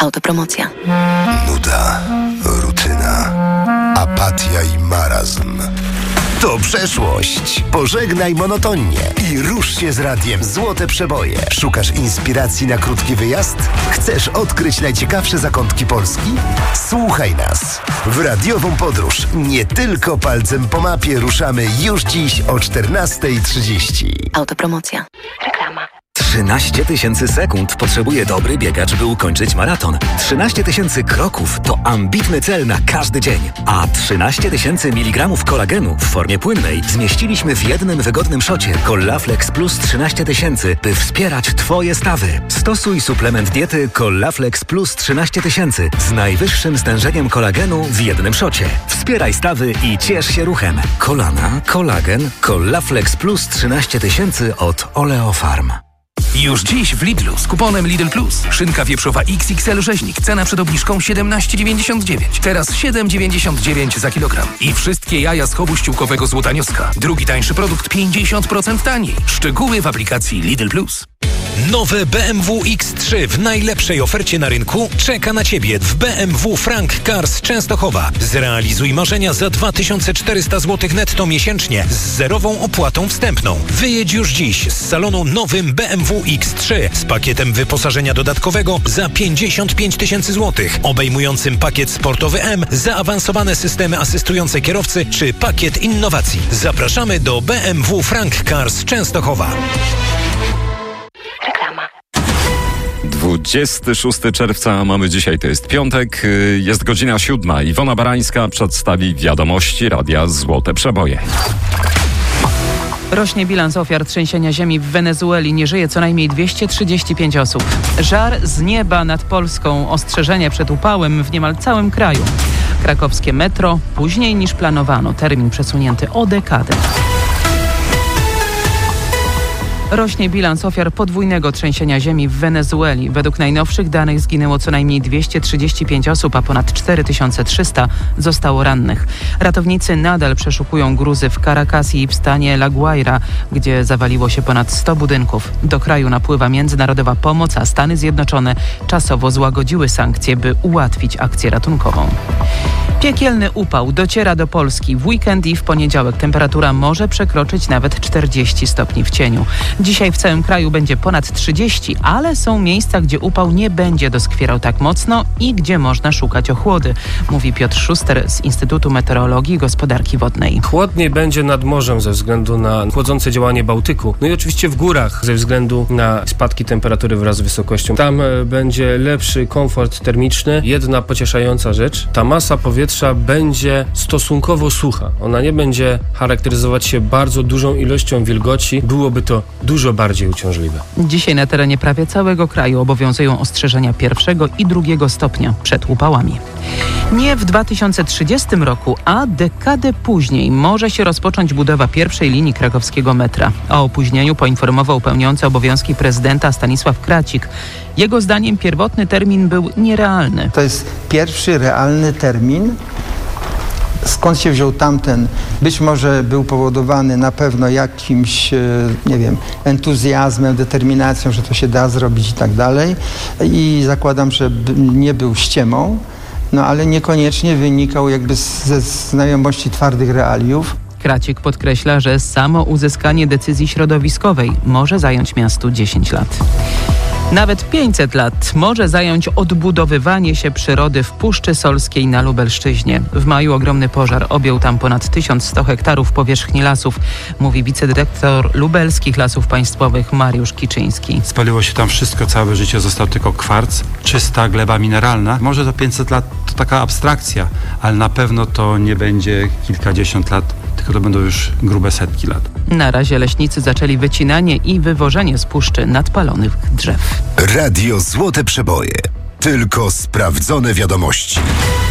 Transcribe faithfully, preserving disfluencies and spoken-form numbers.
Autopromocja. Nuda, rutyna, apatia i marazm. To przeszłość. Pożegnaj monotonię i rusz się z radiem Złote Przeboje. Szukasz inspiracji na krótki wyjazd? Chcesz odkryć najciekawsze zakątki Polski? Słuchaj nas. W radiową podróż nie tylko palcem po mapie ruszamy już dziś o czternasta trzydzieści. Autopromocja. Reklama. trzynaście tysięcy sekund potrzebuje dobry biegacz, by ukończyć maraton. trzynaście tysięcy kroków to ambitny cel na każdy dzień. A trzynaście tysięcy miligramów kolagenu w formie płynnej zmieściliśmy w jednym wygodnym szocie Collaflex Plus trzynaście tysięcy, by wspierać Twoje stawy. Stosuj suplement diety Collaflex Plus trzynaście tysięcy z najwyższym stężeniem kolagenu w jednym szocie. Wspieraj stawy i ciesz się ruchem. Kolana, kolagen, Collaflex Plus trzynaście tysięcy od Oleofarm. Już dziś w Lidlu z kuponem Lidl Plus. Szynka wieprzowa X X L rzeźnik. Cena przed obniżką siedemnaście dziewięćdziesiąt dziewięć. Teraz siedem dziewięćdziesiąt dziewięć za kilogram. I wszystkie jaja z chowu ściółkowego złotanioska. Drugi tańszy produkt pięćdziesiąt procent taniej. Szczegóły w aplikacji Lidl Plus. Nowe B M W X trzy w najlepszej ofercie na rynku czeka na Ciebie w B M W Frank Cars Częstochowa. Zrealizuj marzenia za dwa tysiące czterysta złotych netto miesięcznie z zerową opłatą wstępną. Wyjedź już dziś z salonu nowym B M W X trzy z pakietem wyposażenia dodatkowego za pięćdziesiąt pięć tysięcy złotych, obejmującym pakiet sportowy M, zaawansowane systemy asystujące kierowcy czy pakiet innowacji. Zapraszamy do B M W Frank Cars Częstochowa. Reklama. dwudziestego szóstego czerwca mamy dzisiaj, to jest piątek, jest godzina siódma. Iwona Barańska przedstawi wiadomości Radia Złote Przeboje. Rośnie bilans ofiar trzęsienia ziemi w Wenezueli. Nie żyje co najmniej dwieście trzydzieści pięć osób. Żar z nieba nad Polską. Ostrzeżenie przed upałem w niemal całym kraju. Krakowskie metro później niż planowano. Termin przesunięty o dekadę. Rośnie bilans ofiar podwójnego trzęsienia ziemi w Wenezueli. Według najnowszych danych zginęło co najmniej dwieście trzydzieści pięć osób, a ponad cztery tysiące trzysta zostało rannych. Ratownicy nadal przeszukują gruzy w Caracas i w stanie La Guaira, gdzie zawaliło się ponad sto budynków. Do kraju napływa międzynarodowa pomoc, a Stany Zjednoczone czasowo złagodziły sankcje, by ułatwić akcję ratunkową. Piekielny upał dociera do Polski. W weekend i w poniedziałek temperatura może przekroczyć nawet czterdzieści stopni w cieniu. Dzisiaj w całym kraju będzie ponad trzydzieści, ale są miejsca, gdzie upał nie będzie doskwierał tak mocno i gdzie można szukać ochłody, mówi Piotr Szuster z Instytutu Meteorologii i Gospodarki Wodnej. Chłodniej będzie nad morzem ze względu na chłodzące działanie Bałtyku. No i oczywiście w górach ze względu na spadki temperatury wraz z wysokością. Tam będzie lepszy komfort termiczny. Jedna pocieszająca rzecz, ta masa powietrza będzie stosunkowo sucha. Ona nie będzie charakteryzować się bardzo dużą ilością wilgoci. Byłoby to dużo bardziej uciążliwe. Dzisiaj na terenie prawie całego kraju obowiązują ostrzeżenia pierwszego i drugiego stopnia przed upałami. Nie w dwa tysiące trzydziestym roku, a dekadę później może się rozpocząć budowa pierwszej linii krakowskiego metra. O opóźnieniu poinformował pełniący obowiązki prezydenta Stanisław Kracik. Jego zdaniem pierwotny termin był nierealny. To jest pierwszy realny termin. Skąd się wziął tamten? Być może był powodowany na pewno jakimś, nie wiem, entuzjazmem, determinacją, że to się da zrobić i tak dalej. I zakładam, że nie był ściemą, no ale niekoniecznie wynikał jakby ze znajomości twardych realiów. Kracik podkreśla, że samo uzyskanie decyzji środowiskowej może zająć miastu dziesięć lat. Nawet pięćset lat może zająć odbudowywanie się przyrody w Puszczy Solskiej na Lubelszczyźnie. W maju ogromny pożar objął tam ponad tysiąc sto hektarów powierzchni lasów, mówi wicedyrektor lubelskich Lasów Państwowych Mariusz Kiczyński. Spaliło się tam wszystko, całe życie został tylko kwarc, czysta gleba mineralna. Może to pięćset lat to taka abstrakcja, ale na pewno to nie będzie kilkadziesiąt lat, tylko to będą już grube setki lat. Na razie leśnicy zaczęli wycinanie i wywożenie z puszczy nadpalonych drzew. Radio Złote Przeboje. Tylko sprawdzone wiadomości.